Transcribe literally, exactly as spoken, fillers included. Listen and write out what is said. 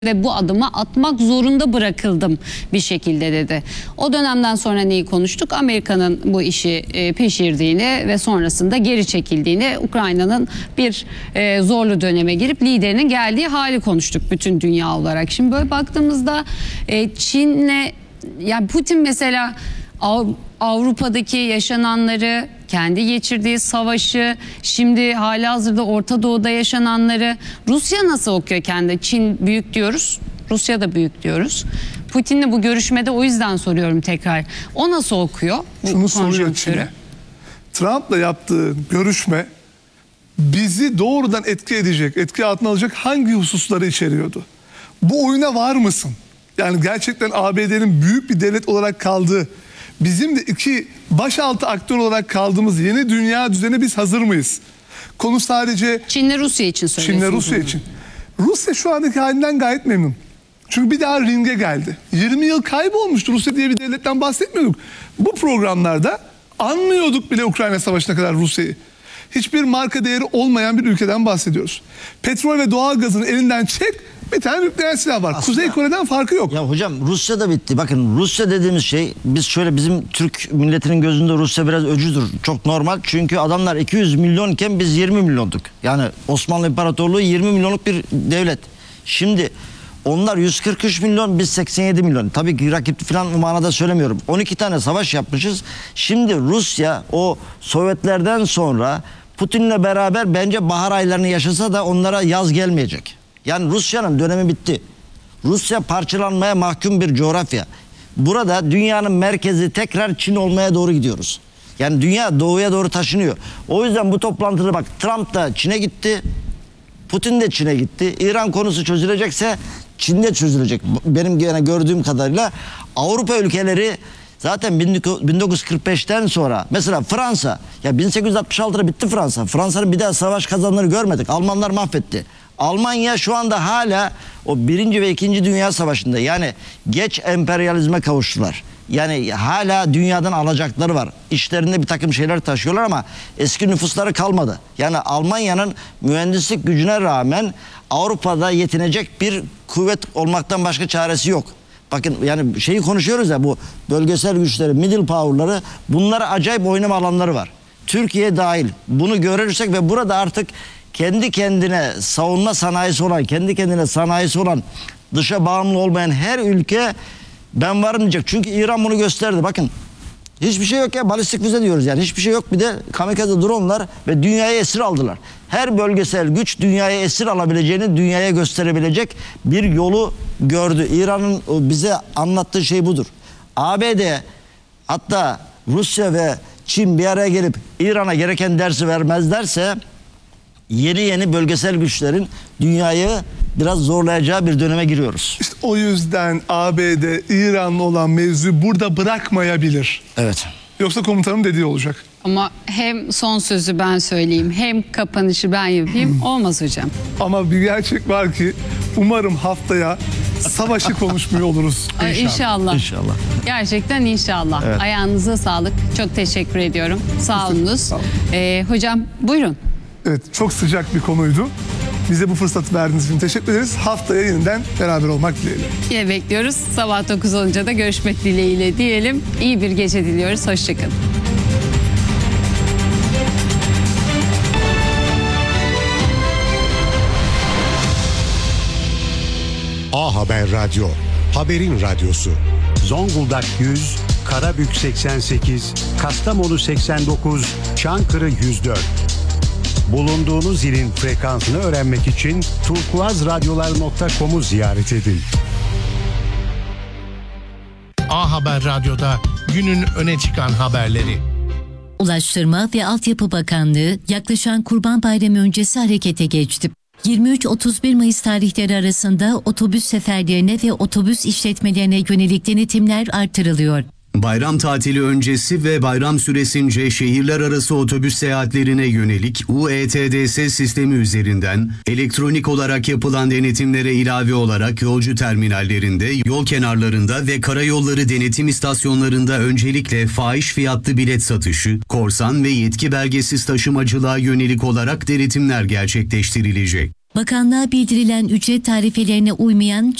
ve bu adımı atmak zorunda bırakıldım bir şekilde dedi. O dönemden sonra neyi konuştuk? Amerika'nın bu işi e, pişirdiğini ve sonrasında geri çekildiğini, Ukrayna'nın bir e, zorlu döneme girip liderinin geldiği hali konuştuk bütün dünya olarak. Şimdi böyle baktığımızda e, Çin'le, yani Putin mesela Avrupa'daki yaşananları, kendi geçirdiği savaşı, şimdi halihazırda Orta Doğu'da yaşananları, Rusya nasıl okuyor kendi? Çin büyük diyoruz, Rusya da büyük diyoruz. Putin'le bu görüşmede o yüzden soruyorum tekrar. O nasıl okuyor bu Şunu soruyor Çin'e. Trump'la yaptığı görüşme bizi doğrudan etki edecek, etki altına alacak hangi hususları içeriyordu? Bu oyuna var mısın? Yani gerçekten A B D'nin büyük bir devlet olarak kaldığı, bizim de iki başaltı aktör olarak kaldığımız yeni dünya düzenine biz hazır mıyız? Konu sadece Çin'le Rusya için söylüyorsunuz. Çin'le Rusya için. Rusya şu andaki halinden gayet memnun. Çünkü bir daha ringe geldi. yirmi yıl kaybolmuştu. Rusya diye bir devletten bahsetmiyorduk. Bu programlarda anmıyorduk bile Ukrayna Savaşı'na kadar Rusya'yı. Hiçbir marka değeri olmayan bir ülkeden bahsediyoruz. Petrol ve doğal gazını elinden çek, bir tane nükleer silah var. Aslında, Kuzey Kore'den farkı yok. Ya hocam Rusya da bitti. Bakın Rusya dediğimiz şey, biz şöyle, bizim Türk milletinin gözünde Rusya biraz öcüdür. Çok normal. Çünkü adamlar iki yüz milyonken biz yirmi milyonduk. Yani Osmanlı İmparatorluğu yirmi milyonluk bir devlet. Şimdi onlar yüz kırk üç milyon, biz seksen yedi milyon. Tabii ki rakip falan manada söylemiyorum. on iki tane savaş yapmışız. Şimdi Rusya o Sovyetlerden sonra Putin'le beraber bence bahar aylarını yaşasa da onlara yaz gelmeyecek. Yani Rusya'nın dönemi bitti. Rusya parçalanmaya mahkum bir coğrafya. Burada dünyanın merkezi tekrar Çin olmaya doğru gidiyoruz. Yani dünya doğuya doğru taşınıyor. O yüzden bu toplantıda bak, Trump da Çin'e gitti. Putin de Çin'e gitti. İran konusu çözülecekse Çin'de çözülecek. Benim gene gördüğüm kadarıyla Avrupa ülkeleri zaten bin dokuz yüz kırk beşten sonra, mesela Fransa, ya bin sekiz yüz altmış altıda bitti Fransa. Fransa'nın bir daha savaş kazandığını görmedik. Almanlar mahvetti. Almanya şu anda hala o birinci ve ikinci Dünya Savaşı'nda, yani geç emperyalizme kavuştular. Yani hala dünyadan alacakları var. İşlerinde bir takım şeyler taşıyorlar ama eski nüfusları kalmadı. Yani Almanya'nın mühendislik gücüne rağmen Avrupa'da yetinecek bir kuvvet olmaktan başka çaresi yok. Bakın yani şeyi konuşuyoruz ya, bu bölgesel güçleri, middle power'ları, bunlara acayip oynama alanları var. Türkiye dahil. Bunu görürsek ve burada artık kendi kendine savunma sanayisi olan, kendi kendine sanayisi olan, dışa bağımlı olmayan her ülke ben varım diyecek. Çünkü İran bunu gösterdi. Bakın hiçbir şey yok ya, balistik füze diyoruz yani, hiçbir şey yok, bir de kamikaze dronlar ve dünyaya esir aldılar. Her bölgesel güç dünyaya esir alabileceğini dünyaya gösterebilecek bir yolu gördü. İran'ın bize anlattığı şey budur. A B D, hatta Rusya ve Çin bir araya gelip İran'a gereken dersi vermezlerse yeni yeni bölgesel güçlerin dünyayı biraz zorlayacağı bir döneme giriyoruz. İşte o yüzden A B D İran'la olan mevzu burada bırakmayabilir. Evet. Yoksa komutanın dediği olacak. Ama hem son sözü ben söyleyeyim, hem kapanışı ben yapayım, olmaz hocam. Ama bir gerçek var ki umarım haftaya savaşı konuşmuyor oluruz. İnşallah. İnşallah. İnşallah. Gerçekten inşallah. Evet. Ayağınıza sağlık. Çok teşekkür ediyorum. Sağ olunuz. Sağ olun. Ee, hocam buyurun. Evet, çok sıcak bir konuydu. Bize bu fırsatı verdiğiniz için teşekkür ederiz. Haftaya yeniden beraber olmak dileğiyle. Yine bekliyoruz. Sabah dokuz olunca da görüşmek dileğiyle diyelim. İyi bir gece diliyoruz. Hoşçakalın. A Haber Radyo, haberin radyosu. Zonguldak yüz, Karabük seksen sekiz, Kastamonu seksen dokuz, Çankırı yüz dört. Bulunduğunuz ilin frekansını öğrenmek için turkuazradyolar nokta com'u ziyaret edin. A Haber Radyo'da günün öne çıkan haberleri. Ulaştırma ve Altyapı Bakanlığı yaklaşan Kurban Bayramı öncesi harekete geçti. yirmi üç otuz bir Mayıs tarihleri arasında otobüs seferlerine ve otobüs işletmelerine yönelik denetimler artırılıyor. Bayram tatili öncesi ve bayram süresince şehirler arası otobüs seyahatlerine yönelik U E T D S sistemi üzerinden elektronik olarak yapılan denetimlere ilave olarak yolcu terminallerinde, yol kenarlarında ve karayolları denetim istasyonlarında öncelikle fahiş fiyatlı bilet satışı, korsan ve yetki belgesiz taşımacılığa yönelik olarak denetimler gerçekleştirilecek. Bakanlığa bildirilen ücret tarifelerine uymayan